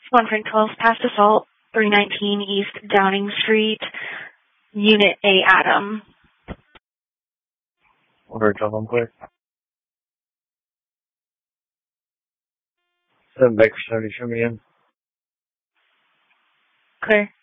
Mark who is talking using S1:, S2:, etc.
S1: One Frank 12 past assault, 319 East Downing Street, Unit A, Adam.
S2: Over, tell them quick. 7 Baker 70, show me in.
S1: Clear.